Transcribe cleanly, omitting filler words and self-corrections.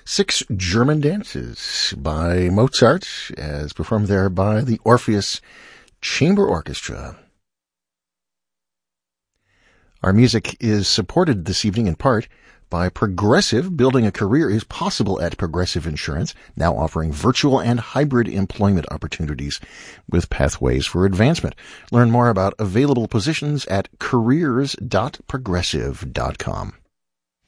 Six German Dances by Mozart, as performed there by the Orpheus Chamber Orchestra. Our music is supported this evening in part by Progressive. Building a career is possible at Progressive Insurance, now offering virtual and hybrid employment opportunities with pathways for advancement. Learn more about available positions at careers.progressive.com.